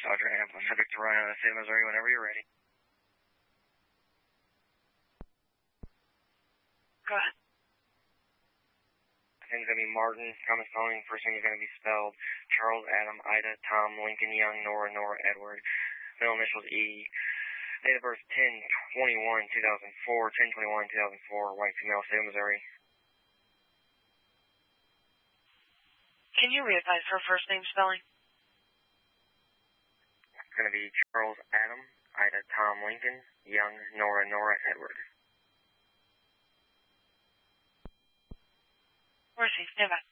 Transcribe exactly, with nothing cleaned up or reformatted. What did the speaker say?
Dodger Am Pacific to Ryan out of State of Missouri whenever you're ready. Go ahead. I think it's going to be Martin, Thomas calling. First name is going to be spelled Charles, Adam, Ida, Tom, Lincoln, Young, Nora, Nora, Edward. Middle initials E. Date of birth ten twenty-one two thousand four, ten twenty-one two thousand four, white female, State of Missouri. Can you re-advise her first name spelling? It's going to be Charles, Adam, Ida, Tom, Lincoln, Young, Nora, Nora, Edward. Where's he? Stand by.